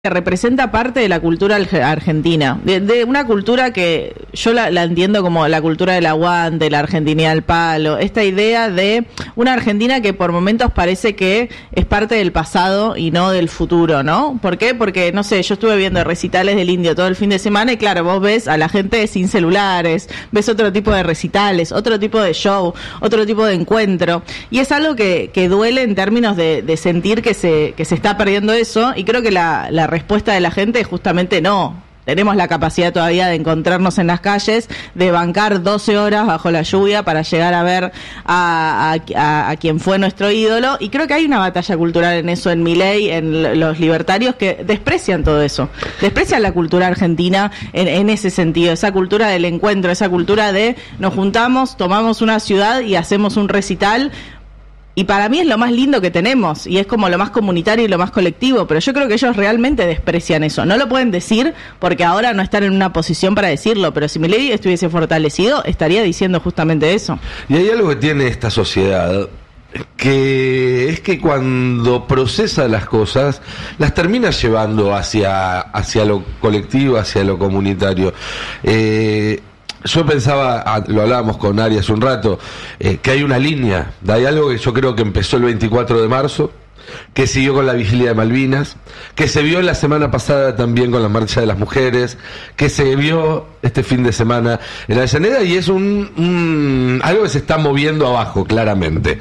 que representa parte de la cultura argentina, de una cultura que yo la entiendo como la cultura del aguante, la argentinidad al palo, esta idea de una Argentina que por momentos parece que es parte del pasado y no del futuro, ¿no? ¿Por qué? Porque, no sé, yo estuve viendo recitales del Indio todo el fin de semana y claro, vos ves a la gente sin celulares, ves otro tipo de recitales, otro tipo de show, otro tipo de encuentro, y es algo que duele en términos de sentir que se está perdiendo eso, y creo que la respuesta de la gente es justamente no. Tenemos la capacidad todavía de encontrarnos en las calles, de bancar 12 horas bajo la lluvia para llegar a ver a quien fue nuestro ídolo, y creo que hay una batalla cultural en eso, en Milei, en los libertarios, que desprecian todo eso, desprecian la cultura argentina en ese sentido, esa cultura del encuentro, esa cultura de nos juntamos, tomamos una ciudad y hacemos un recital. Y para mí es lo más lindo que tenemos, y es como lo más comunitario y lo más colectivo, pero yo creo que ellos realmente desprecian eso. No lo pueden decir porque ahora no están en una posición para decirlo, pero si Milei estuviese fortalecido, estaría diciendo justamente eso. Y hay algo que tiene esta sociedad, que es que cuando procesa las cosas, las termina llevando hacia lo colectivo, hacia lo comunitario. Yo pensaba, lo hablábamos con Ari hace un rato, que hay una línea, hay algo que yo creo que empezó el 24 de marzo, que siguió con la vigilia de Malvinas, que se vio la semana pasada también con la marcha de las mujeres, que se vio este fin de semana en Avellaneda, y es algo que se está moviendo abajo, claramente.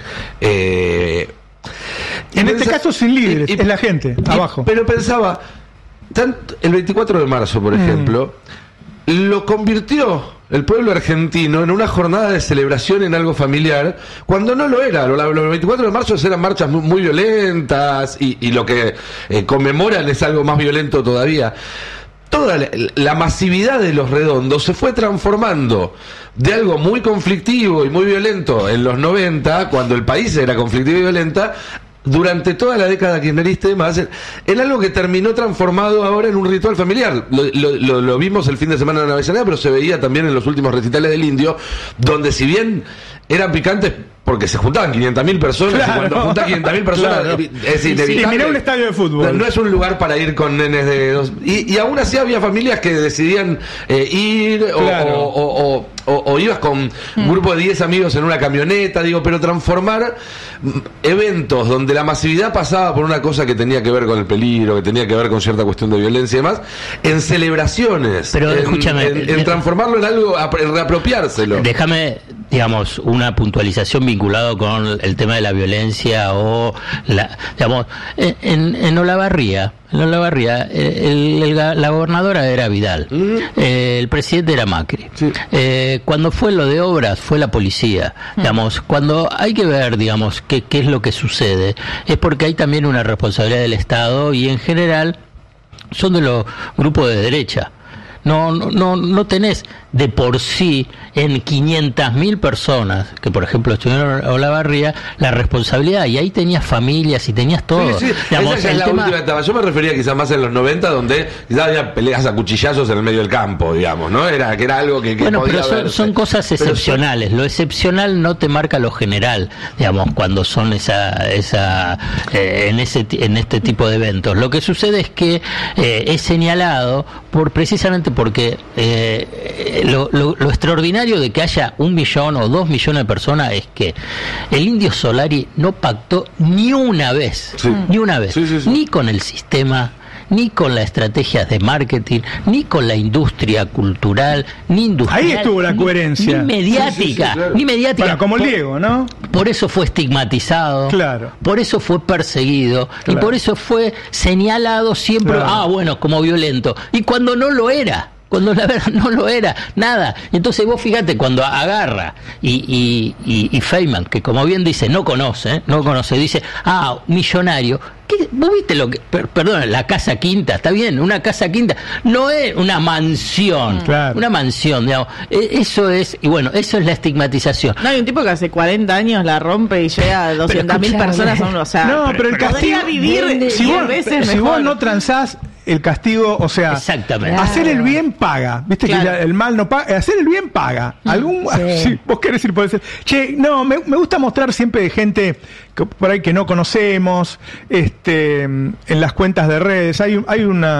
En este caso sin líderes, es la gente, abajo. Pero pensaba, el 24 de marzo, por ejemplo, lo convirtió el pueblo argentino en una jornada de celebración en algo familiar, cuando no lo era. Los 24 de marzo eran marchas muy violentas, y lo que conmemoran es algo más violento todavía. Toda la masividad de los redondos se fue transformando de algo muy conflictivo y muy violento en los 90, cuando el país era conflictivo y violenta, durante toda la década kirchnerista y demás, en algo que terminó transformado ahora en un ritual familiar. Lo vimos el fin de semana en Avellaneda, pero se veía también en los últimos recitales del Indio, donde si bien eran picantes porque se juntaban 500.000 personas, claro, y cuando juntan 500.000 personas, claro, es inevitable. Sí, mirá un estadio de fútbol. No es un lugar para ir con nenes de dos. Y aún así había familias que decidían ir, claro, o ibas con un grupo de 10 amigos en una camioneta, pero transformar eventos donde la masividad pasaba por una cosa que tenía que ver con el peligro, que tenía que ver con cierta cuestión de violencia y demás, en celebraciones, pero escúchame, en transformarlo en algo, en reapropiárselo. Déjame, digamos, una puntualización vinculado con el tema de la violencia o en Olavarría. En Olavarría, la gobernadora era Vidal, el presidente era Macri. Sí. Cuando fue lo de obras, fue la policía. Digamos, cuando hay que ver, digamos, qué es lo que sucede, es porque hay también una responsabilidad del Estado, y en general son de los grupos de derecha. No tenés de por sí en 500.000 personas que por ejemplo estuvieron en Olavarría la responsabilidad, y ahí tenías familias y tenías todo. Sí. Digamos, esa es la última etapa. Yo me refería quizás más en los 90, donde quizás había peleas a cuchillazos en el medio del campo, digamos, ¿no? Era algo que bueno, podía pero son cosas excepcionales. Lo excepcional no te marca lo general, digamos, cuando son en este tipo de eventos. Lo que sucede es que es señalado precisamente porque lo extraordinario de que haya 1 millón o 2 millones de personas es que el Indio Solari no pactó ni una vez, ni con el sistema, ni con las estrategias de marketing, ni con la industria cultural, ni industrial. Ahí estuvo la coherencia. Ni mediática, claro. Ni mediática. Bueno, como el Diego, ¿no? Por eso fue estigmatizado, claro, por eso fue perseguido, claro, y por eso fue señalado siempre, claro, como violento. Y cuando no lo era. Cuando la verdad no lo era, nada. Entonces vos fíjate, cuando agarra y Feynman, que como bien dice, no conoce, dice, millonario. ¿Qué? ¿Vos viste lo que, perdón, la casa quinta? Está bien, una casa quinta no es una mansión, claro, una mansión, digamos. Eso es, y bueno, eso es la estigmatización. No, hay un tipo que hace 40 años la rompe y llega a 200.000 personas, o sea, no, pero el castigo, podría vivir si 10 veces mejor. Si vos no transás el castigo, o sea, exactamente. Hacer el bien paga, viste que ya el mal no paga, hacer el bien paga. Si vos querés ir, podés decir, che, no, me gusta mostrar siempre de gente que por ahí que no conocemos, en las cuentas de redes, hay una